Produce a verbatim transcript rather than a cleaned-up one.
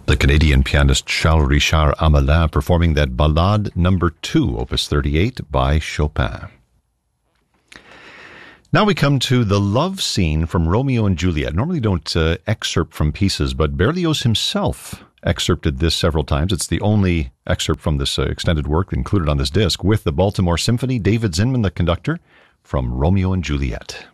The Canadian pianist Charles Richard Amelin performing that Ballade number two, opus thirty-eight by Chopin. Now we come to the love scene from Romeo and Juliet. Normally don't uh, excerpt from pieces, but Berlioz himself excerpted this several times. It's the only excerpt from this uh, extended work included on this disc with the Baltimore Symphony, David Zinman, the conductor, from Romeo and Juliet.